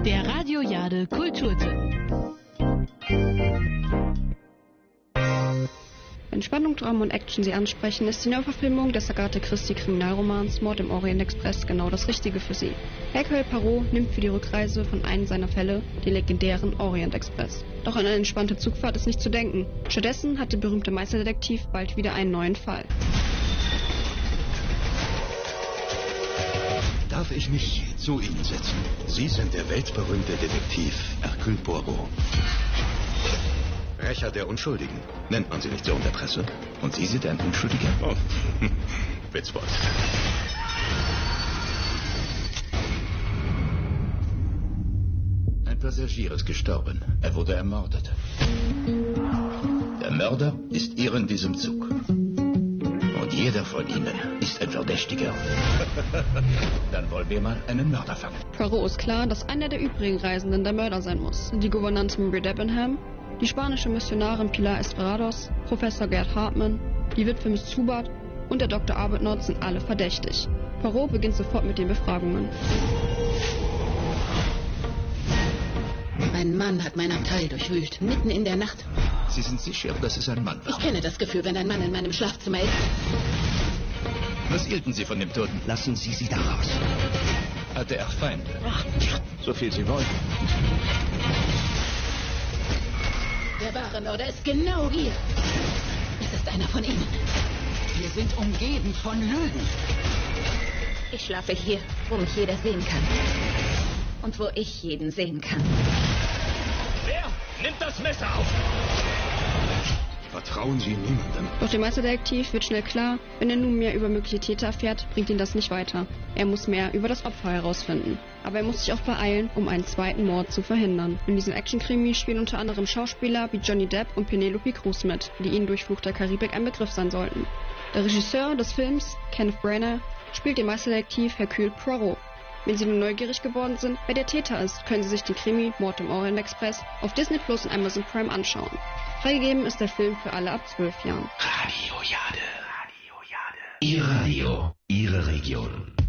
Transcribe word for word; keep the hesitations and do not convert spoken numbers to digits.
Der Radio Jade Kulturtipp. Wenn Spannung, Drama und Action Sie ansprechen, ist die Neuverfilmung des Agatha Christie Kriminalromans Mord im Orient Express genau das Richtige für Sie. Hercule Poirot nimmt für die Rückreise von einem seiner Fälle den legendären Orient Express. Doch an eine entspannte Zugfahrt ist nicht zu denken. Stattdessen hat der berühmte Meisterdetektiv bald wieder einen neuen Fall. Darf ich mich zu Ihnen setzen? Sie sind der weltberühmte Detektiv Hercule Poirot. Rächer der Unschuldigen. Nennt man sie nicht so in der Presse? Und Sie sind ein Unschuldiger? Oh, Witzbold. Ein Passagier ist gestorben. Er wurde ermordet. Der Mörder ist hier in diesem Zug. Und jeder von Ihnen ist ein Verdächtiger. Dann wollen wir mal einen Mörder fangen. Poirot ist klar, dass einer der übrigen Reisenden der Mörder sein muss. Die Gouvernante Mary Debenham, die spanische Missionarin Pilar Esperados, Professor Gerd Hartmann, die Witwe Miss Zubat und der Doktor Arbuthnot sind alle verdächtig. Poirot beginnt sofort mit den Befragungen. Ein Mann hat mein Abteil durchwühlt, mitten in der Nacht. Sie sind sicher, dass es ein Mann war? Ich kenne das Gefühl, wenn ein Mann in meinem Schlafzimmer ist. Was hielten Sie von dem Toten? Lassen Sie sie da raus. Hatte er Feinde? Ach, so viel Sie wollen. Der wahre Mörder ist genau hier. Es ist einer von Ihnen. Wir sind umgeben von Lügen. Ich schlafe hier, wo mich jeder sehen kann. Und wo ich jeden sehen kann. Wer nimmt das Messer auf? Vertrauen Sie niemandem. Doch dem Meisterdetektiv wird schnell klar, wenn er nun mehr über mögliche Täter erfährt, bringt ihn das nicht weiter. Er muss mehr über das Opfer herausfinden. Aber er muss sich auch beeilen, um einen zweiten Mord zu verhindern. In diesem Action-Krimi spielen unter anderem Schauspieler wie Johnny Depp und Penelope Cruz mit, die ihnen durch Fluch der Karibik ein Begriff sein sollten. Der Regisseur des Films, Kenneth Branagh, spielt den Meisterdetektiv Hercule Poirot. Wenn Sie nun neugierig geworden sind, wer der Täter ist, können Sie sich den Krimi Mord im Orient Express auf Disney Plus und Amazon Prime anschauen. Freigegeben ist der Film für alle ab zwölf Jahren. Radio Jade. Radio Jade. Ihr Radio, Ihre Region.